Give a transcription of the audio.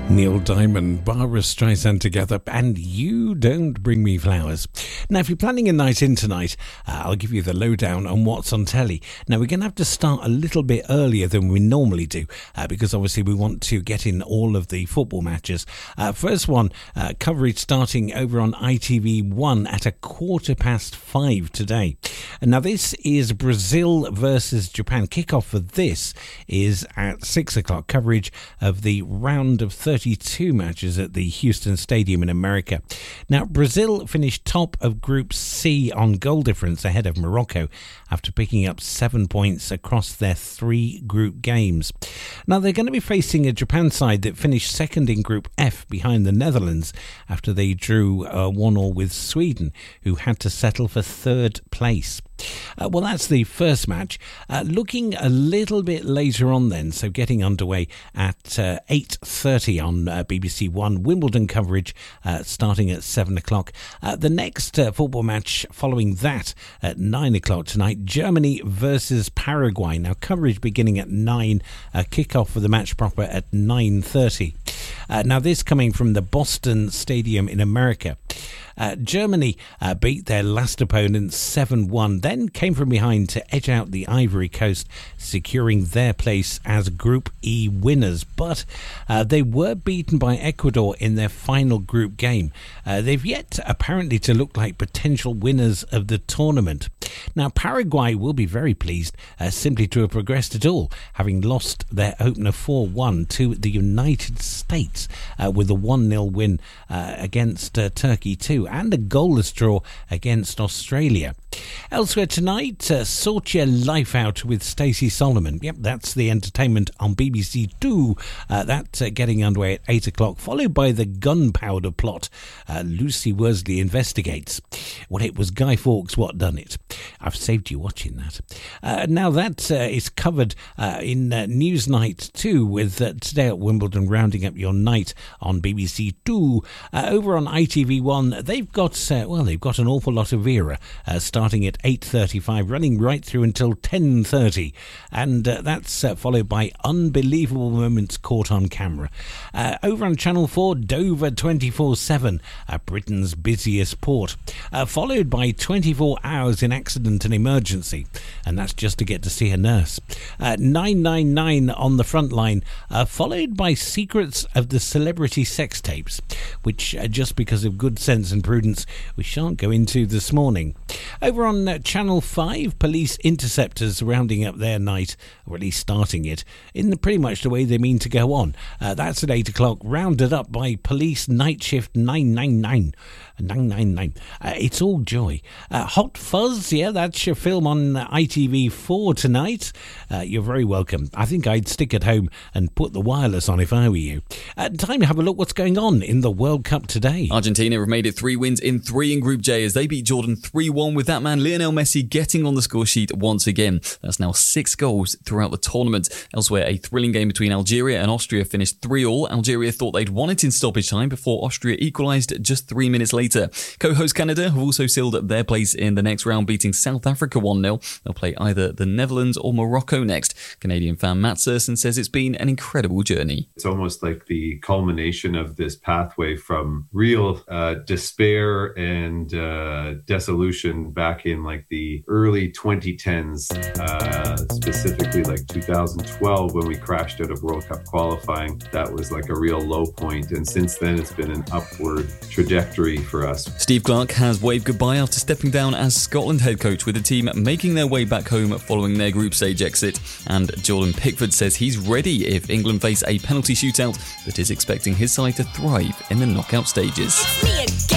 Neil Diamond, Barbra Streisand together, and You Don't Bring Me Flowers. Now, if you're planning a night in tonight, I'll give you the lowdown on what's on telly. Now, we're going to have to start a little bit earlier than we normally do, because obviously we want to get in all of the football matches. First one, coverage starting over on ITV1 at 5:15 today. And now, this is Brazil versus Japan. Kickoff for this is at 6 o'clock. Coverage of the round of 32 matches at the Houston Stadium in America. Now, Brazil finished top of Group C on goal difference ahead of Morocco after picking up 7 points across their 3 group games. Now, they're going to be facing a Japan side that finished second in Group F behind the Netherlands after they drew 1-1 with Sweden, who had to settle for third place. Well, that's the first match. Looking a little bit later on then, so getting underway at 8:30 on BBC One, Wimbledon coverage starting at 7 o'clock. The next football match following that at 9 o'clock tonight, Germany versus Paraguay. Now, coverage beginning at 9, kick-off for the match proper at 9:30. Now, this coming from the Boston Stadium in America. Germany beat their last opponent 7-1, then came from behind to edge out the Ivory Coast, securing their place as Group E winners. But they were beaten by Ecuador in their final group game. They've yet apparently to look like potential winners of the tournament. Now, Paraguay will be very pleased simply to have progressed at all, having lost their opener 4-1 to the United States with a 1-0 win against Turkey too, and a goalless draw against Australia. Elsewhere tonight, Sort Your Life Out with Stacey Solomon. Yep, that's the entertainment on BBC Two. That's getting underway at 8 o'clock, followed by The Gunpowder Plot. Lucy Worsley investigates. Well, it was Guy Fawkes what done it. I've saved you watching that. Now that is covered in Newsnight 2 with Today at Wimbledon rounding up your night on BBC Two. Over on ITV1, they've got an awful lot of era starting at 8:35, running right through until 10:30, and that's followed by Unbelievable Moments Caught on Camera. Over on Channel 4, Dover 24/7, Britain's busiest port, followed by 24 Hours in Accident and Emergency, and that's just to get to see a nurse. 999 on the front line, followed by Secrets of the Celebrity Sex Tapes, which just because of good sense and prudence we shan't go into this morning. Over on Channel 5, Police Interceptors rounding up their night, or at least starting it, in pretty much the way they mean to go on. That's at 8 o'clock, rounded up by Police Night Shift 999. 999. It's all joy. Hot Fuzz, yeah, that's your film on ITV4 tonight. You're very welcome. I think I'd stick at home and put the wireless on if I were you. Time to have a look what's going on in the World Cup today. Argentina have made it 3 wins in 3 in Group J as they beat Jordan 3-1, with that man Lionel Messi getting on the score sheet once again. That's now 6 goals throughout the tournament. Elsewhere, a thrilling game between Algeria and Austria finished 3-3. Algeria thought they'd won it in stoppage time before Austria equalised just 3 minutes later. Co-host Canada have also sealed their place in the next round, beating South Africa 1-0. They'll play either the Netherlands or Morocco next. Canadian fan Matt Serson says it's been an incredible journey. It's almost like the culmination of this pathway from real despair and dissolution back in like the early 2010s, specifically like 2012 when we crashed out of World Cup qualifying. That was like a real low point, and since then it's been an upward trajectory for us. Steve Clarke has waved goodbye after stepping down as Scotland head coach, with the team making their way back home following their group stage exit. And Jordan Pickford says he's ready if England face a penalty shootout, but is expecting his side to thrive in the knockout stages.